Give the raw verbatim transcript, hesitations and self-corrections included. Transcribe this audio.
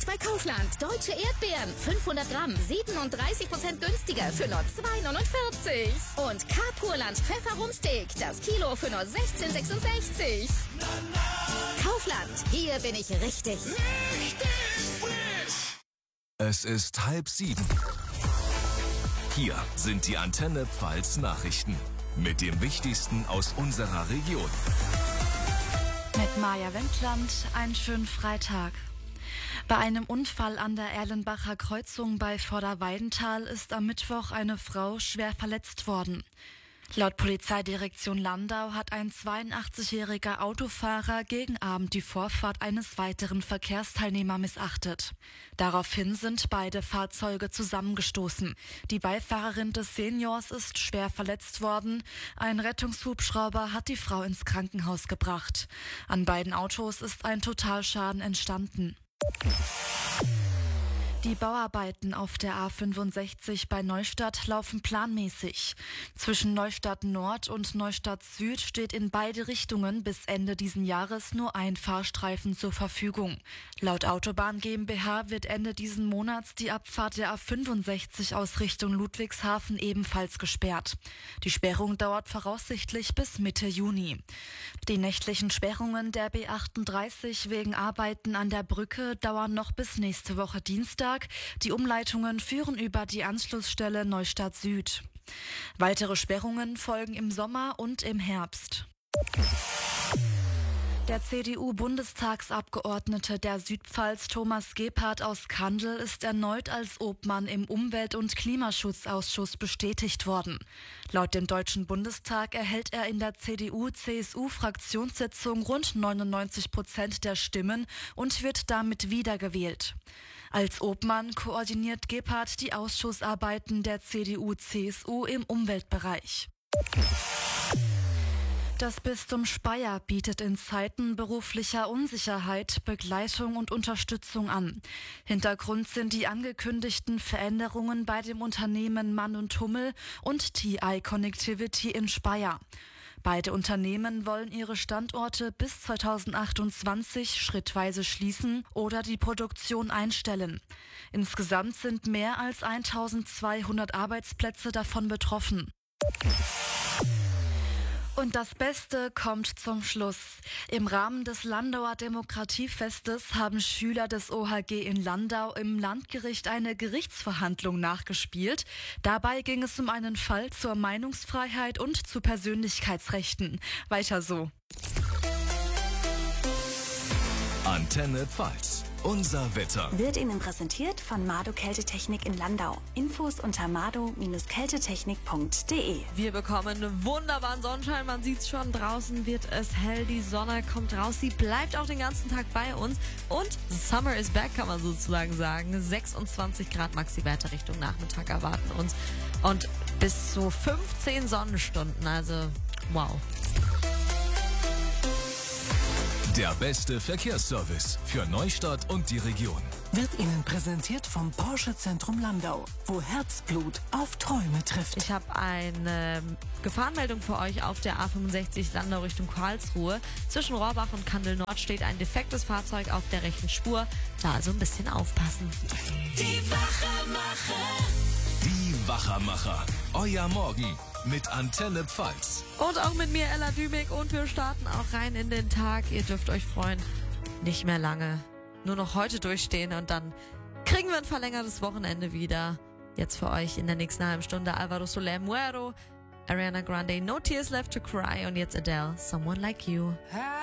Jetzt bei Kaufland. Deutsche Erdbeeren. fünfhundert Gramm. siebenunddreißig Prozent günstiger für nur zwei neunundvierzig. Und K-Purland Pfefferumsteak. Das Kilo für nur sechzehn sechsundsechzig. Kaufland. Hier bin ich richtig. Richtig frisch. Es ist halb sieben. Hier sind die Antenne Pfalz Nachrichten mit dem Wichtigsten aus unserer Region. Mit Maja Wendland, einen schönen Freitag. Bei einem Unfall an der Erlenbacher Kreuzung bei Vorderweidenthal ist am Mittwoch eine Frau schwer verletzt worden. Laut Polizeidirektion Landau hat ein zweiundachtzig-jähriger Autofahrer gegen Abend die Vorfahrt eines weiteren Verkehrsteilnehmers missachtet. Daraufhin sind beide Fahrzeuge zusammengestoßen. Die Beifahrerin des Seniors ist schwer verletzt worden. Ein Rettungshubschrauber hat die Frau ins Krankenhaus gebracht. An beiden Autos ist ein Totalschaden entstanden. Die Bauarbeiten auf der A fünfundsechzig bei Neustadt laufen planmäßig. Zwischen Neustadt Nord und Neustadt Süd steht in beide Richtungen bis Ende diesen Jahres nur ein Fahrstreifen zur Verfügung. Laut Autobahn GmbH wird Ende diesen Monats die Abfahrt der A fünfundsechzig aus Richtung Ludwigshafen ebenfalls gesperrt. Die Sperrung dauert voraussichtlich bis Mitte Juni. Die nächtlichen Sperrungen der B achtunddreißig wegen Arbeiten an der Brücke dauern noch bis nächste Woche Dienstag. Die Umleitungen führen über die Anschlussstelle Neustadt Süd. Weitere Sperrungen folgen im Sommer und im Herbst. Der C D U-Bundestagsabgeordnete der Südpfalz Thomas Gebhardt aus Kandel ist erneut als Obmann im Umwelt- und Klimaschutzausschuss bestätigt worden. Laut dem Deutschen Bundestag erhält er in der C D U-C S U-Fraktionssitzung rund neunundneunzig Prozent der Stimmen und wird damit wiedergewählt. Als Obmann koordiniert Gebhardt die Ausschussarbeiten der C D U-C S U im Umweltbereich. Das Bistum Speyer bietet in Zeiten beruflicher Unsicherheit Begleitung und Unterstützung an. Hintergrund sind die angekündigten Veränderungen bei dem Unternehmen Mann und Hummel und T I Connectivity in Speyer. Beide Unternehmen wollen ihre Standorte bis zweitausendachtundzwanzig schrittweise schließen oder die Produktion einstellen. Insgesamt sind mehr als eintausendzweihundert Arbeitsplätze davon betroffen. Und das Beste kommt zum Schluss. Im Rahmen des Landauer Demokratiefestes haben Schüler des O H G in Landau im Landgericht eine Gerichtsverhandlung nachgespielt. Dabei ging es um einen Fall zur Meinungsfreiheit und zu Persönlichkeitsrechten. Weiter so. Antenne Pfalz. Unser Wetter wird Ihnen präsentiert von Mado Kältetechnik in Landau. Infos unter mado Kältetechnik punkt de. Wir bekommen wunderbaren Sonnenschein. Man sieht's schon, draußen wird es hell. Die Sonne kommt raus. Sie bleibt auch den ganzen Tag bei uns. Und Summer is back, kann man sozusagen sagen. sechsundzwanzig Grad Maxi-Werte Richtung Nachmittag erwarten uns. Und bis zu fünfzehn Sonnenstunden. Also, wow. Der beste Verkehrsservice für Neustadt und die Region wird Ihnen präsentiert vom Porsche Zentrum Landau, wo Herzblut auf Träume trifft. Ich habe eine Gefahrenmeldung für euch auf der A fünfundsechzig Landau Richtung Karlsruhe. Zwischen Rohrbach und Kandel Nord steht ein defektes Fahrzeug auf der rechten Spur. Da also ein bisschen aufpassen. Die Wachermacher. Die Wachermacher. Euer Morgen mit Antenne Pfalz. Und auch mit mir, Ella Dümig. Und wir starten auch rein in den Tag. Ihr dürft euch freuen. Nicht mehr lange. Nur noch heute durchstehen und dann kriegen wir ein verlängertes Wochenende wieder. Jetzt für euch in der nächsten halben Stunde Alvaro Soler Muero, Ariana Grande, No Tears Left to Cry und jetzt Adele, Someone Like You.